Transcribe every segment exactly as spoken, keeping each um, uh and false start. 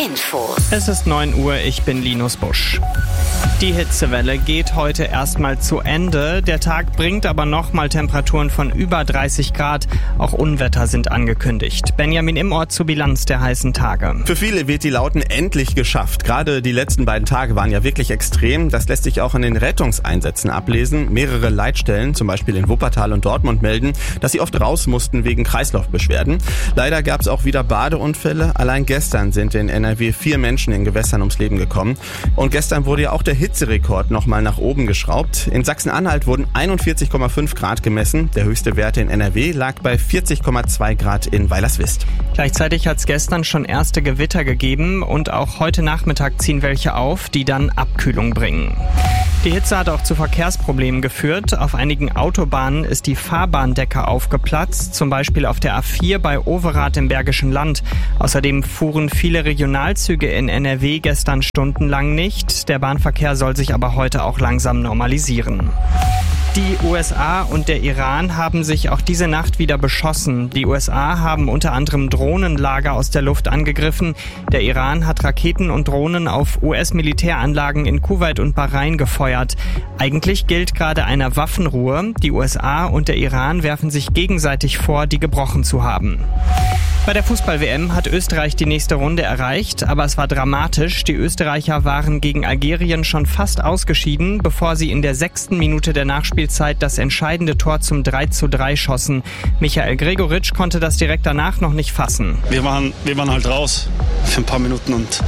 Infos. Es ist neun Uhr, ich bin Linus Busch. Die Hitzewelle geht heute erstmal zu Ende. Der Tag bringt aber nochmal Temperaturen von über dreißig Grad. Auch Unwetter sind angekündigt. Benjamin Immort zur Bilanz der heißen Tage. Für viele wird die Lauten endlich geschafft. Gerade die letzten beiden Tage waren ja wirklich extrem. Das lässt sich auch in den Rettungseinsätzen ablesen. Mehrere Leitstellen, zum Beispiel in Wuppertal und Dortmund, melden, dass sie oft raus mussten wegen Kreislaufbeschwerden. Leider gab es auch wieder Badeunfälle. Allein gestern sind in N R W vier Menschen in Gewässern ums Leben gekommen. Und gestern wurde ja auch der Hitzerekord nochmal nach oben geschraubt. In Sachsen-Anhalt wurden einundvierzig Komma fünf Grad gemessen. Der höchste Wert in N R W lag bei vierzig Komma zwei Grad in Weilerswist. Gleichzeitig hat es gestern schon erste Gewitter gegeben und auch heute Nachmittag ziehen welche auf, die dann Abkühlung bringen. Die Hitze hat auch zu Verkehrsproblemen geführt. Auf einigen Autobahnen ist die Fahrbahndecke aufgeplatzt, zum Beispiel auf der A vier bei Overath im Bergischen Land. Außerdem fuhren viele Regionalzüge in N R W gestern stundenlang nicht. Der Bahnverkehr soll sich aber heute auch langsam normalisieren. Die U S A und der Iran haben sich auch diese Nacht wieder beschossen. Die U S A haben unter anderem Drohnenlager aus der Luft angegriffen. Der Iran hat Raketen und Drohnen auf U S-Militäranlagen in Kuwait und Bahrain gefeuert. Eigentlich gilt gerade eine Waffenruhe. Die U S A und der Iran werfen sich gegenseitig vor, die gebrochen zu haben. Bei der Fußball-W M hat Österreich die nächste Runde erreicht, aber es war dramatisch. Die Österreicher waren gegen Algerien schon fast ausgeschieden, bevor sie in der sechsten Minute der Nachspielzeit das entscheidende Tor zum drei zu drei schossen. Michael Gregoritsch konnte das direkt danach noch nicht fassen. Wir waren, wir waren halt raus für ein paar Minuten und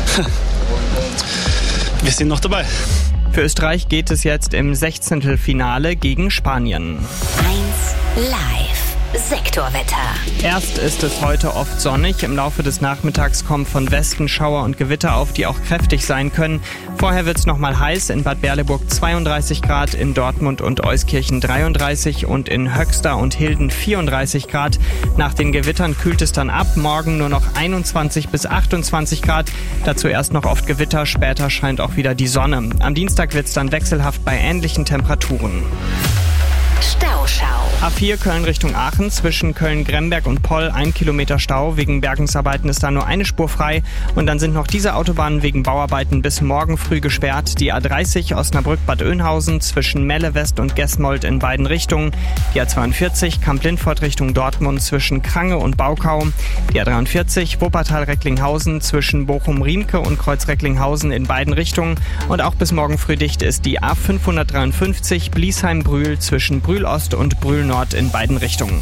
wir sind noch dabei. Für Österreich geht es jetzt im Sechzehntelfinale gegen Spanien. eins live. Sektorwetter. Erst ist es heute oft sonnig. Im Laufe des Nachmittags kommen von Westen Schauer und Gewitter auf, die auch kräftig sein können. Vorher wird es nochmal heiß. In Bad Berleburg zweiunddreißig Grad, in Dortmund und Euskirchen dreiunddreißig und in Höxter und Hilden vierunddreißig Grad. Nach den Gewittern kühlt es dann ab. Morgen nur noch einundzwanzig bis achtundzwanzig Grad. Dazu erst noch oft Gewitter. Später scheint auch wieder die Sonne. Am Dienstag wird es dann wechselhaft bei ähnlichen Temperaturen. Stauschau. A vier Köln Richtung Aachen, zwischen Köln-Gremberg und Poll ein Kilometer Stau. Wegen Bergungsarbeiten ist da nur eine Spur frei. Und dann sind noch diese Autobahnen wegen Bauarbeiten bis morgen früh gesperrt. Die A dreißig Osnabrück-Bad Oeynhausen zwischen Melle West und Gesmold in beiden Richtungen. Die A zweiundvierzig Kamp-Lindfort Richtung Dortmund zwischen Krange und Baukau. Die A dreiundvierzig Wuppertal-Recklinghausen zwischen Bochum-Riemke und Kreuz-Recklinghausen in beiden Richtungen. Und auch bis morgen früh dicht ist die A fünfhundertdreiundfünfzig Bliesheim-Brühl zwischen Brühl-Ost und Brühl-Nord in beiden Richtungen.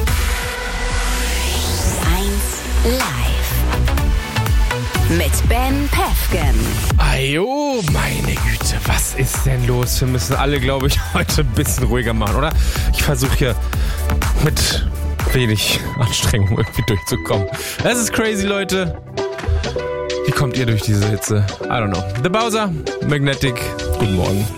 eins live. Mit Ben Pefken. Ajo, meine Güte, was ist denn los? Wir müssen alle, glaube ich, heute ein bisschen ruhiger machen, oder? Ich versuche hier mit wenig Anstrengung irgendwie durchzukommen. Das ist crazy, Leute. Wie kommt ihr durch diese Hitze? I don't know. The Bowser, Magnetic, guten Morgen.